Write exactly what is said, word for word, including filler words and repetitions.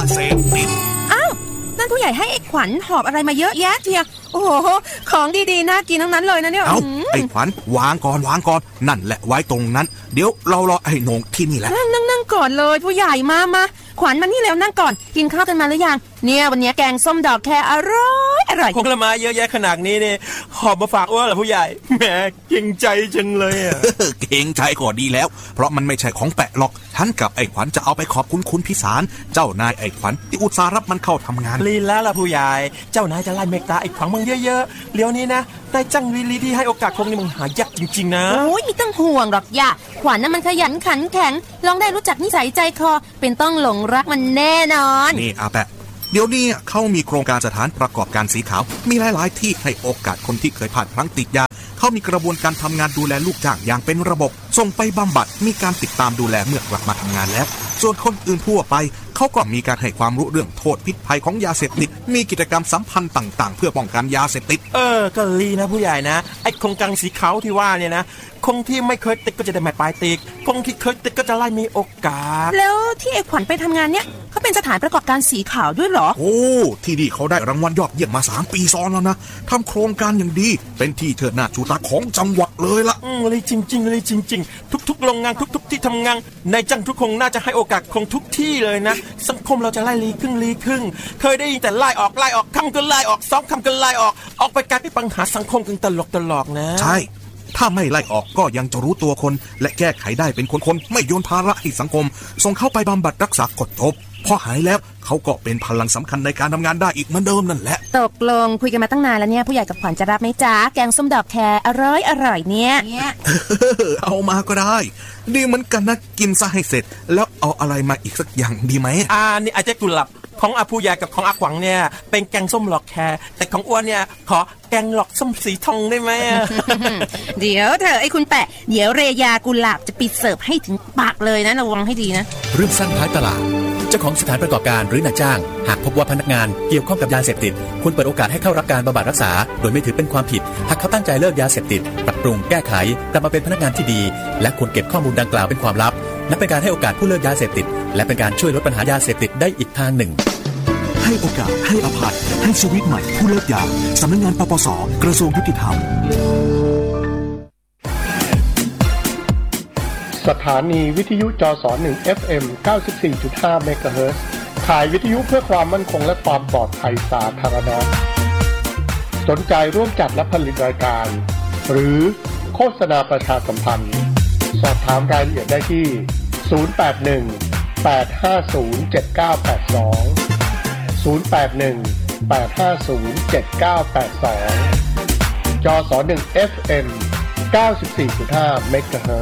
เสพติดอ้าวนั่นผู้ใหญ่ให้ไอ้ขวัญหอบอะไรมาเยอะแยะเชียวโอ้โหของดีๆน่ากินทั้งนั้นเลยนะเนี่ยเอาไอ้ขวัญวางก่อนวางก่อนนั่นแหละไว้ตรงนั้นเดี๋ยวเรารอไอ้โหน่งที่นี่แหละนั่งนั่งก่อนเลยผู้ใหญ่มามาขวัญมันนี่แล้วนั่งก่อนกินข้าวกันมาหรือยังเนี่ยวันนี้แกงส้มดอกแคอร่อยอร่อยผลไม้เยอะแยะขนาดนี้เนี่ยหอบมาฝากอ้วนเหรอผู้ใหญ่แหมเก่งใจจังเลยอ่ะเก่งใจก็ดีแล้วเพราะมันไม่ใช่ของแปะหรอกฉันกับไอ้ขวัญจะเอาไปขอบคุณคุณพิสารเจ้านายไอ้ขวัญที่อุตส่าห์รับมันเข้าทำงานลีแล้วล่ะผู้ใหญ่เจ้านายจะไล่เมกตาไอ้ขวัญมึงเยอะๆเลี้ยวนี้นะได้จังลีลีที่ให้โอกาสคงนี่มึงหายากจริงๆนะโอ้ยไม่ต้องห่วงหรอกย่าขวัญน่ะมันขยันขันแข็งลองได้รู้จักนิสัยใจคอเป็นต้องหลงรักมันแน่นอนนี่อาแปะเดี๋ยวนี้เขามีโครงการสถานประกอบการสีขาวมีหลายๆที่ให้โอกาสคนที่เคยผ่านพลั้งติดยาเขามีกระบวนการทำงานดูแลลูกจ้างอย่างเป็นระบบส่งไปบำบัดมีการติดตามดูแลเมื่อกลับมาทำงานแล้วส่วนคนอื่นทั่วไปเขาก็มีการให้ความรู้เรื่องโทษพิษภัยของยาเสพติดมีกิจกรรมสัมพันธ์ต่างๆเพื่อป้องกันยาเสพติดเออก็ลีนะผู้ใหญ่นะไอ้โครงการสีขาวที่ว่าเนี่ยนะคงที่ไม่เคยติดก็จะได้ไม่ปลายติดคงที่เคยติดก็จะไล่มีโอกาสแล้วที่ไอ้ขวัญไปทำงานเนี่ยเขาเป็นสถานประกอบการสีขาวด้วยเหรอโอ้ที่นี่เขาได้รางวัลยอดเยี่ยมมาสามปีซ้อนแล้วนะทำโครงการอย่างดีเป็นที่เชิดหน้าชูตาของจังหวัดเลยล่ะอืมเลยจริงๆเลยจริงๆทุกๆโรงงานทุกๆที่ทำงานนายจ้างทุกคนน่าจะให้โอกาสคงทุกที่เลยนะสังคมเราจะไล่ลีครึ่งลีครึ่งเคยได้ยินแต่ไล่ออกไล่ออกคำก็ไล่ออกสองคำก็ไล่ออกออกไปกลายเป็นปัญหาสังคมกันตลกตลกนะใช่ถ้าไม่ไล่ออกก็ยังจะรู้ตัวคนและแก้ไขได้เป็นคนๆไม่โยนภาระให้สังคมส่งเข้าไปบำบัดรักษากดจบพอหายแล้วเขาก็เป็นพลังสำคัญในการทำงานได้อีกเหมือนเดิมนั่นแหละตกลงคุยกันมาตั้งนานแล้วเนี่ยผู้ใหญ่กับขวัญจะรับไหมจ๊ะแกงส้มดอกแคอร่อยอร่อยเนี่ยเอามาก็ได้ดีเหมือนกันนะกินซะให้เสร็จแล้วเอาอะไรมาอีกสักอย่างดีไหมอ่านี่อาจจะกุหลาบของอาผู้ใหญ่กับของอาขวัญเนี่ยเป็นแกงส้มหลอกแคแต่ของอ้วนเนี่ยขอแกงหลอกส้มสีทองได้ไหมเดี๋ยวเธอไอ้คุณแปะเดี๋ยวเรยากุหลาบจะปิดเสิร์ฟให้ถึงปากเลยนะระวังให้ดีนะเรื่องสั้นท้ายตลาดเจ้าของสถานประกอบการหรือนายจ้างหากพบว่าพนักงานเกี่ยวข้องกับยาเสพติดควรเปิดโอกาสให้เข้ารับการบำบัดรักษาโดยไม่ถือเป็นความผิดหากเขาตั้งใจเลิกยาเสพติดปรับปรุงแก้ไขกลับมาเป็นพนักงานที่ดีและควรเก็บข้อมูลดังกล่าวเป็นความลับนับเป็นการให้โอกาสผู้เลิกยาเสพติดและเป็นการช่วยลดปัญหายาเสพติดได้อีกทางหนึ่งให้โอกาสให้อภัยให้ชีวิตใหม่ผู้เลิกยาสำนักงานปปส.กระทรวงยุติธรรมสถานีวิทยุจสหนึ่ง เอฟ เอ็ม เก้าสิบสี่จุดห้า เมกะเฮิรตซ์ขายวิทยุเพื่อความมั่นคงและความปลอดภัยสาธารณะสนใจร่วมจัดและผลิตรายการหรือโฆษณาประชาสัมพันธ์สอบถามรายละเอียดได้ที่ศูนย์ แปด หนึ่ง แปด ห้า ศูนย์ เจ็ด เก้า แปด สอง ศูนย์ แปด หนึ่ง แปด ห้า ศูนย์ เจ็ด เก้า แปด สองจสหนึ่ง เอฟ เอ็ม เก้าสิบสี่จุดห้า เมกะเฮิรตซ์